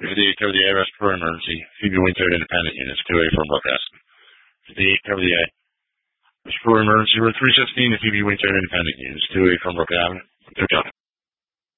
58, cover the A, rest for emergency. Phoebe Wingfield independent units, 2A from broadcast. 58, cover the A. Rest for emergency, route 316 to Phoebe Wingfield independent units, 2A from Brook Avenue. Good job.